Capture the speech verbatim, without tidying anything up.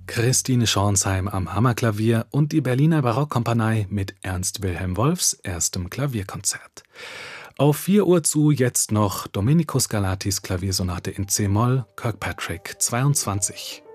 Christine Schornsheim am Hammerklavier und die Berliner Barockkompanie mit Ernst Wilhelm Wolffs erstem Klavierkonzert. Auf vier Uhr zu jetzt noch Domenico Scarlattis Klaviersonate in C-Moll, Kirkpatrick zweiundzwanzig.